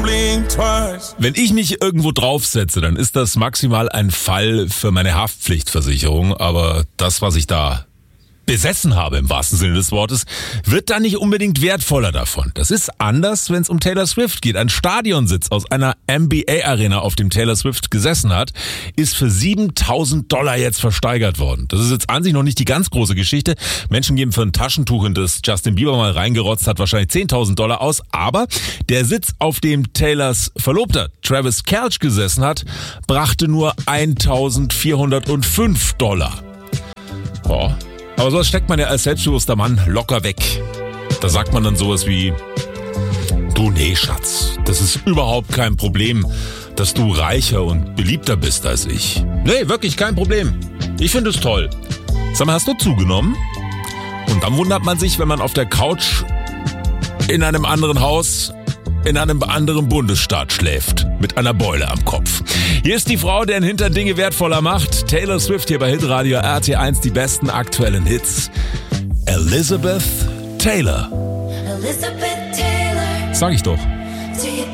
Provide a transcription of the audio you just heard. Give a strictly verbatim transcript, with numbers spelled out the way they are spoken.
think twice. Wenn ich mich irgendwo draufsetze, dann ist das maximal ein Fall für meine Haftpflichtversicherung. Aber das, was ich da besessen habe, im wahrsten Sinne des Wortes, wird da nicht unbedingt wertvoller davon. Das ist anders, wenn es um Taylor Swift geht. Ein Stadionsitz aus einer N B A-Arena, auf dem Taylor Swift gesessen hat, ist für siebentausend Dollar jetzt versteigert worden. Das ist jetzt an sich noch nicht die ganz große Geschichte. Menschen geben für ein Taschentuch, in das Justin Bieber mal reingerotzt hat, wahrscheinlich zehntausend Dollar aus. Aber der Sitz, auf dem Taylors Verlobter Travis Kelce gesessen hat, brachte nur eintausendvierhundertfünf Dollar. Oh. Aber sowas steckt man ja als selbstbewusster Mann locker weg. Da sagt man dann sowas wie: Du, nee, Schatz, das ist überhaupt kein Problem, dass du reicher und beliebter bist als ich. Nee, wirklich kein Problem. Ich finde es toll. Sag mal, hast du zugenommen? Und dann wundert man sich, wenn man auf der Couch in einem anderen Haus, in einem anderen Bundesstaat schläft, mit einer Beule am Kopf. Hier ist die Frau, deren Hintern Dinge wertvoller macht. Taylor Swift hier bei Hitradio R T eins, die besten aktuellen Hits. Elizabeth Taylor. Elizabeth Taylor. Sag ich doch.